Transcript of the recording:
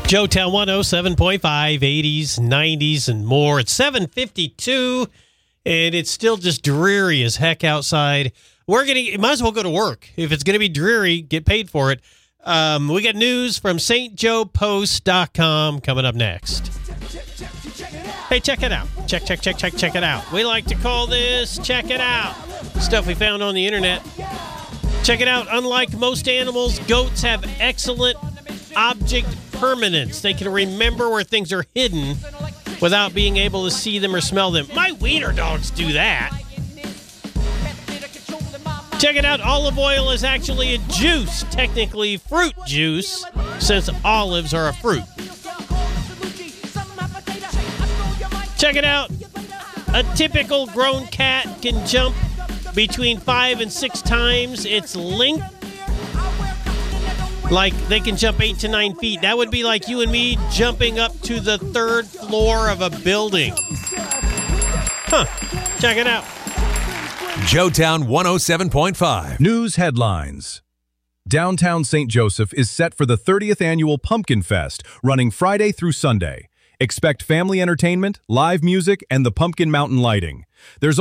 Joetown 107.5, 80s, 90s, and more. It's 7:52, and it's still just dreary as heck outside. Might as well go to work. If it's going to be dreary, get paid for it. We got news from stjoepost.com coming up next. Hey, check it out. Check it out. We like to call this Check It Out. Stuff we found on the internet. Check it out. Unlike most animals, goats have excellent object permanence. They can remember where things are hidden without being able to see them or smell them. My wiener dogs do that. Check it out. Olive oil is actually a juice, technically fruit juice, since olives are a fruit. Check it out. A typical grown cat can jump between 5 and 6 times its length. Like, they can jump 8 to 9 feet. That would be like you and me jumping up to the 3rd floor of a building. Check it out. Joetown 107.5. News headlines. Downtown St. Joseph is set for the 30th annual Pumpkin Fest, running Friday through Sunday. Expect family entertainment, live music, and the Pumpkin Mountain lighting. There's